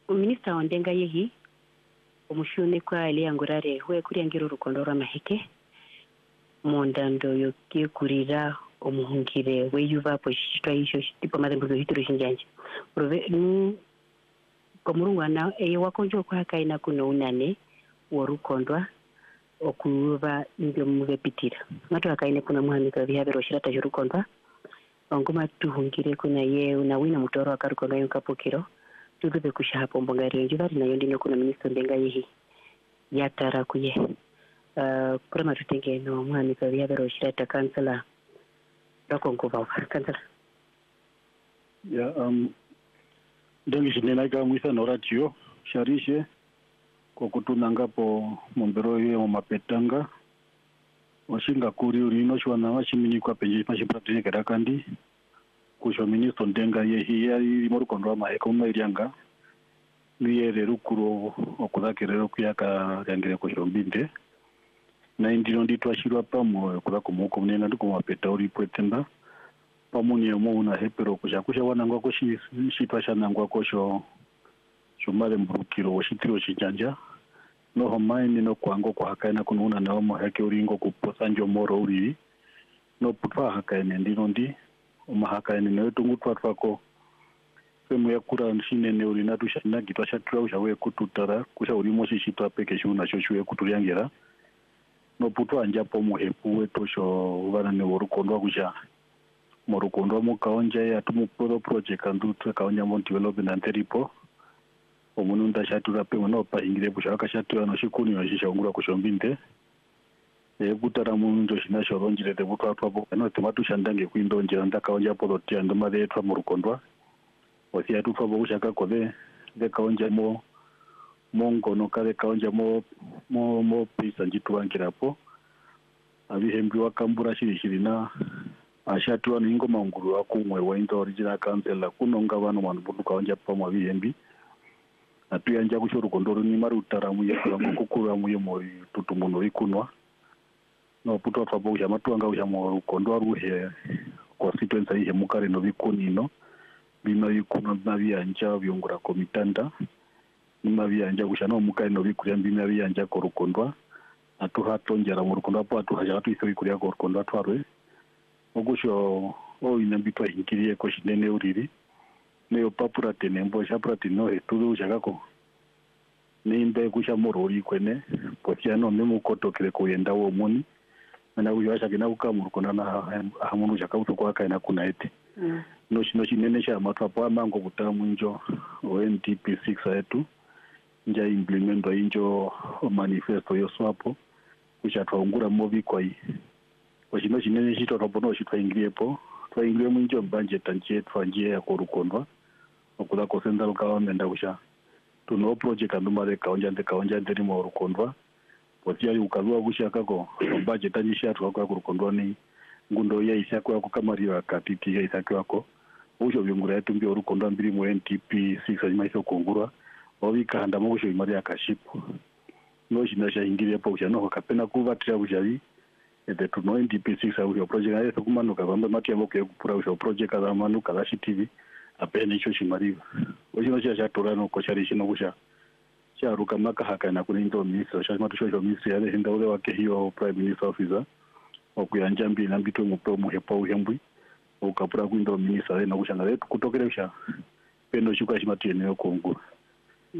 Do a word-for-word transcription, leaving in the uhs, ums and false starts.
Minister Ondenga yehi omushune kwa ile yangurare we kuri yangira rukondo rwa maheke mondando yokiye kurira omuhungire we yuva po shitwa isho tipo madembo hitiro shinjanje prove ni komurungwana e wakonjo kwa kaina kuno unane worukondwa okuva ndio muvepitira mato akaine kuna muhanika bihabero shirata jorukondwa ngoma tuhungire kuna ye na wina mutoro akarukonga yonkapokiro tudupe kushapo mbongari njubari na yondi no kuna Minister Ondenga yehi yatara kuye uh prema tutenge no muhanika bihabero shirata kansala rakonkuva kansala ya um ndengi shinena ka mwisa no ratio sharishe kwa kutunanga po mombero ye mu mapetanga washinga kuri uri no shwana washimini kwa penje mashipratine kada kandi kusho Minister Ondenga yehi yari mu rukondo amaheko mwairianga niyere rukuro okuzakerero kuyaka yangire ko shombinde na indiro nditwashirwa pamo kuza kumuko munenga ndiko mapeta uri pwetemba pamunye mo una hepero kusha kusha wanangwa ko shi shitwashanangwa ko sho shumare mburukiro washitiro shijanja no homaini no kwango kwa hakaina kununa na mo hake uringo kuposa njo moro uri no putwa hakaine ndino ndi umahakaine no tungutwa twako semu ya kura nshine ne uri natusha nagitwa shatura ushawe kututara kusha uri mo shitwa peke shuna shoshuwe kutulyangera no putwa njapo muhepu wetosho vana ne worukondwa kusha morukondo mo kaonja ya tumu pro project andu kaonja mo development anteripo omuntu ndashatura pe no pa ingire bushaka shatura no shikuni no shishongura kushombinde e kutara muntu shina shoronjire de butwa twapo no tomatu shandange kwindonjera ndakaonja poloti ando mare twa morukondwa osia tu twapo bushaka kode de kaonja mo mongo no kale kaonja mo mo mo pisa njitwankirapo abihembi wakambura shiri shirina ashatua ningo maunguru akumwe wa into original council kunonga bano bantu buduka wanja pamwa bihembi atuya nja kushoro kondoro ni mari utaramu yekura mukukura muye mo tutumuno ikunwa no puto twabo ya matuanga ya mo kondoro ruhe kwa sequence ihe mukare no bikunino bino ikuno nabya nja byongura komitanda nimabya nja kushana omukare no bikurya bino bya nja korukondwa atuha tonjera mu rukondwa po atuha ya tu iso bikurya korukondwa twarwe ogusho o inambitwa hinkiriye ko shinene uriri neyo papura tenembo shapurati no hetulu shakako nimbe kusha morori kwene potiano memo kotokere kuyenda wo muni na uyo shakina ukamurukona na hamunu shakauto kwa kaina kuna ete mm. no shino shinene sha matwapo amango kutamu njo o N D P six yetu nja implemento injo manifesto yo swapo kusha twaungura mobi kwa hii kwa shino shinene shito topono shitwa ingriyepo twa ingriye munjo budget anje twanje ya korukondwa okula ko central government akusha tuno project andumare kaonja nde kaonja ndiri mu rukondwa potiari ukalwa kushaka ko budget anje shatwa kwa kurukondwa ni ngundo ya isako ya kukamariwa katiti ya isako yako usho byungura yetumbi orukondwa mbiri mu N T P six ajimaiso kongurwa obika handa mu usho imari akashipo no shinasha ingire po usha no kapena kuvatira ujavi ede tuno N T P six audio project ayo kumanuka bamba mati yabo ke kupura usho project ala manuka la T V apene icho chimariva ochino cha chatorano ko chari chino kusha cha ruka maka haka na kuni ndo minister cha matu cho minister yale hinda ule wake hiyo prime minister officer okuyanja mbi na mbito mu pro mu hepo uhembwi ukapura kwindo minister na kushanga letu kutokere kusha pendo chikwa chimatu yeneo kongura